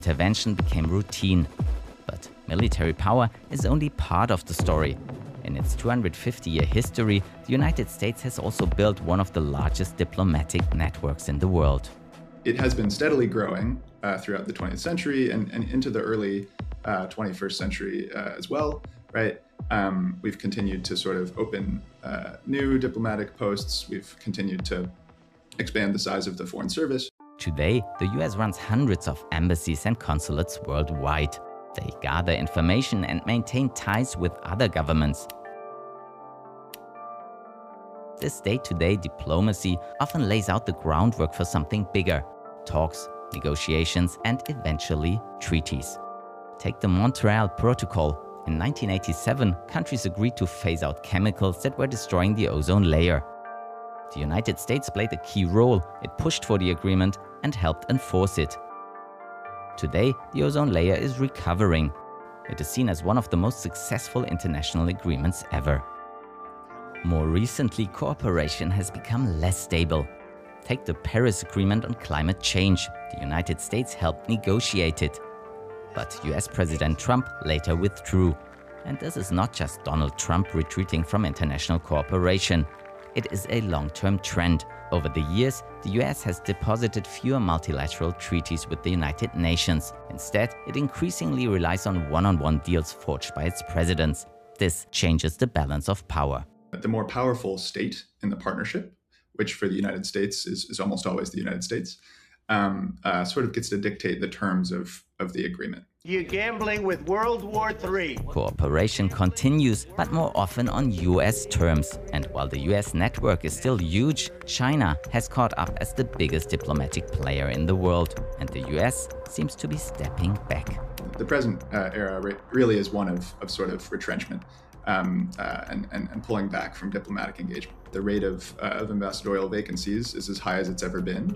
Intervention became routine. But military power is only part of the story. In its 250-year history, the United States has also built one of the largest diplomatic networks in the world. It has been steadily growing throughout the 20th century and into the early 21st century as well, right? We've continued to sort of open new diplomatic posts. We've continued to expand the size of the Foreign Service. Today, the US runs hundreds of embassies and consulates worldwide. They gather information and maintain ties with other governments. This day-to-day diplomacy often lays out the groundwork for something bigger: talks, negotiations, and eventually treaties. Take the Montreal Protocol. In 1987, countries agreed to phase out chemicals that were destroying the ozone layer. The United States played a key role. It pushed for the agreement and helped enforce it. Today, the ozone layer is recovering. It is seen as one of the most successful international agreements ever. More recently, cooperation has become less stable. Take the Paris Agreement on climate change. The United States helped negotiate it. But US President Trump later withdrew. And this is not just Donald Trump retreating from international cooperation. It is a long-term trend. Over the years, the US has deposited fewer multilateral treaties with the United Nations. Instead, it increasingly relies on one-on-one deals forged by its presidents. This changes the balance of power. The more powerful state in the partnership, which for the United States is almost always the United States, sort of gets to dictate the terms of the agreement. You're gambling with World War III. Cooperation continues, but more often on US terms. And while the US network is still huge, China has caught up as the biggest diplomatic player in the world. And the US seems to be stepping back. The present era really is one of sort of retrenchment and pulling back from diplomatic engagement. The rate of ambassadorial vacancies is as high as it's ever been.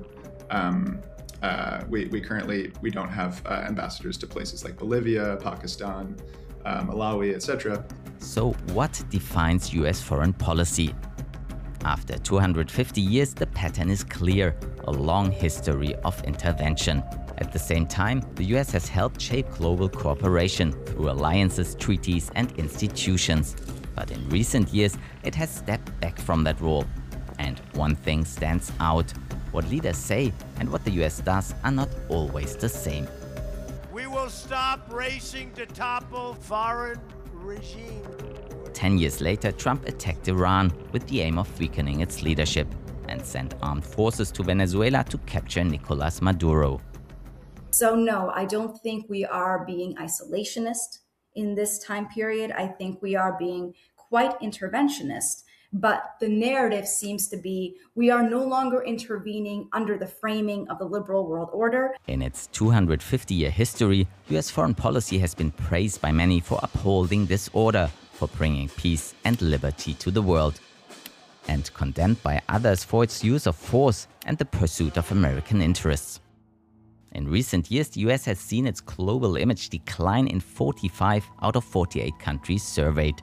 We don't have ambassadors to places like Bolivia, Pakistan, Malawi, etc. So what defines US foreign policy? After 250 years, the pattern is clear: a long history of intervention. At the same time, the US has helped shape global cooperation through alliances, treaties, and institutions. But in recent years, it has stepped back from that role. And one thing stands out: what leaders say and what the US does are not always the same. We will stop racing to topple foreign regimes. 10 years later, Trump attacked Iran with the aim of weakening its leadership and sent armed forces to Venezuela to capture Nicolas Maduro. So no, I don't think we are being isolationist in this time period. I think we are being quite interventionist. But the narrative seems to be we are no longer intervening under the framing of the liberal world order. In its 250-year history, US foreign policy has been praised by many for upholding this order, for bringing peace and liberty to the world, and condemned by others for its use of force and the pursuit of American interests. In recent years, the US has seen its global image decline in 45 out of 48 countries surveyed.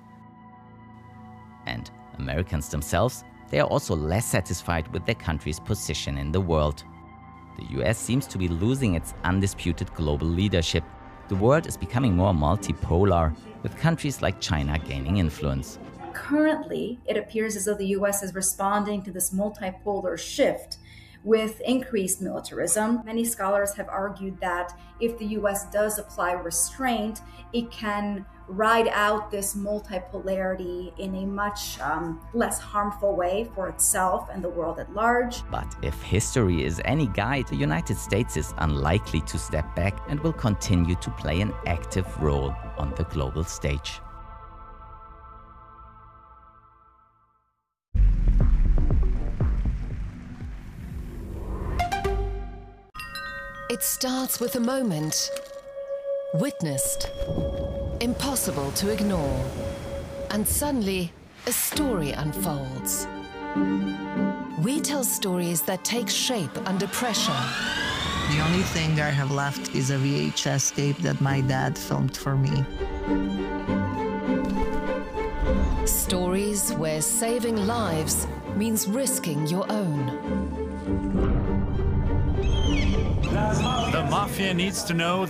And Americans themselves, they are also less satisfied with their country's position in the world. The US seems to be losing its undisputed global leadership. The world is becoming more multipolar, with countries like China gaining influence. Currently, it appears as though the US is responding to this multipolar shift with increased militarism. Many scholars have argued that if the US does apply restraint, it can ride out this multipolarity in a much less harmful way for itself and the world at large. But if history is any guide, the United States is unlikely to step back and will continue to play an active role on the global stage. It starts with a moment, witnessed, impossible to ignore, and suddenly a story unfolds. We tell stories that take shape under pressure. The only thing I have left is a VHS tape that my dad filmed for me. Stories where saving lives means risking your own. The Mafia needs to know